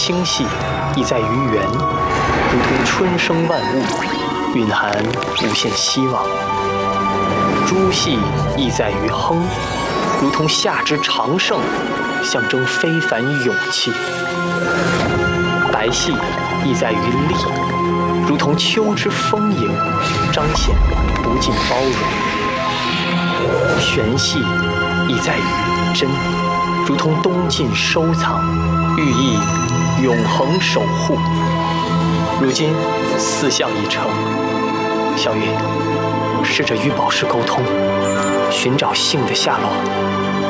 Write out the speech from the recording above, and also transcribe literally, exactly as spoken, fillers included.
星系亦在于圆，如同春生万物，蕴含无限希望；朱系亦在于亨，如同夏之长盛，象征非凡勇气；白系亦在于利，如同秋之丰盈，彰显不尽包容；玄系亦在于真，如同东晋收藏，寓意永恒守护。如今四象已成，小雨，试着与宝石沟通，寻找性的下落。